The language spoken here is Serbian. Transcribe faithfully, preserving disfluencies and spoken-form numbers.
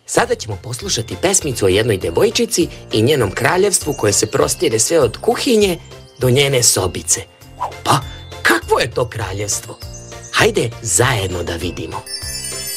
Sada ćemo poslušati pesmicu o jednoj devojčici i njenom kraljevstvu koje se prostire sve od kuhinje do njene sobice. Pa, kakvo je to kraljevstvo? Hajde zajedno da vidimo.